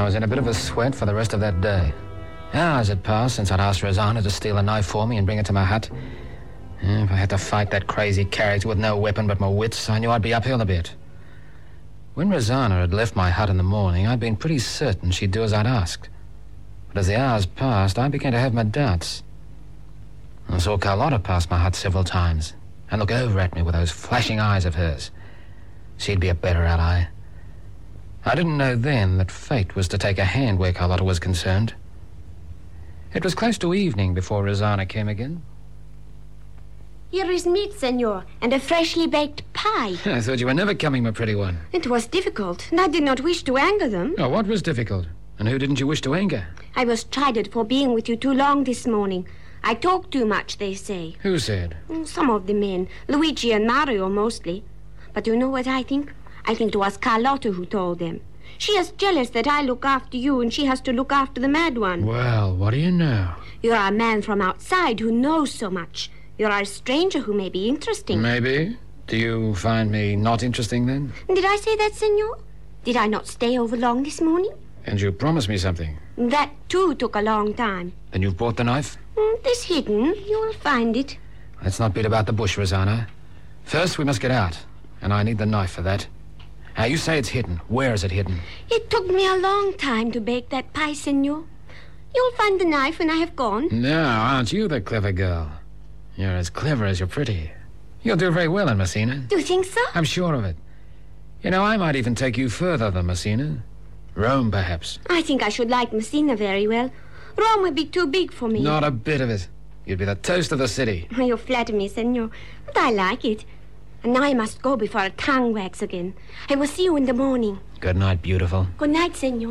I was in a bit of a sweat for the rest of that day. Hours had passed since I'd asked Rosanna to steal a knife for me and bring it to my hut. If I had to fight that crazy character with no weapon but my wits, I knew I'd be uphill a bit. When Rosanna had left my hut in the morning, I'd been pretty certain she'd do as I'd asked. But as the hours passed, I began to have my doubts. I saw Carlotta pass my hut several times and look over at me with those flashing eyes of hers. She'd be a better ally. I didn't know then that fate was to take a hand where Carlotta was concerned. It was close to evening before Rosanna came again. Here is meat, senor, and a freshly baked pie. I thought you were never coming, my pretty one. It was difficult, and I did not wish to anger them. Oh, what was difficult? And who didn't you wish to anger? I was chided for being with you too long this morning. I talk too much, they say. Who said? Some of the men. Luigi and Mario, mostly. But you know what I think? I think it was Carlotta who told them. She is jealous that I look after you, and she has to look after the mad one. Well, what do you know? You are a man from outside who knows so much. You are a stranger who may be interesting. Maybe. Do you find me not interesting, then? Did I say that, senor? Did I not stay over long this morning? And you promised me something. That, too, took a long time. Then you've brought the knife? It is hidden. You will find it. Let's not beat about the bush, Rosanna. First, we must get out. And I need the knife for that. Now, you say it's hidden. Where is it hidden? It took me a long time to bake that pie, senor. You'll find the knife when I have gone. No, aren't you the clever girl? You're as clever as you're pretty. You'll do very well in Messina. Do you think so? I'm sure of it. You know, I might even take you further than Messina. Rome, perhaps. I think I should like Messina very well. Rome would be too big for me. Not a bit of it. You'd be the toast of the city. You flatter me, senor. But I like it. And now I must go before a tongue wags again. I will see you in the morning. Good night, beautiful. Good night, senor.